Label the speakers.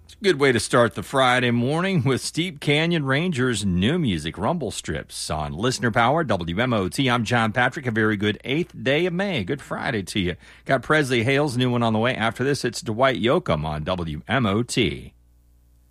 Speaker 1: It's a good way to start the Friday morning with Steep Canyon Rangers' new music, Rumble Strips, on Listener Power, WMOT. I'm John Patrick. A very good 8th day of May. Good Friday to you. Got Presley Hale's new one on the way. After this, it's Dwight Yoakam on WMOT.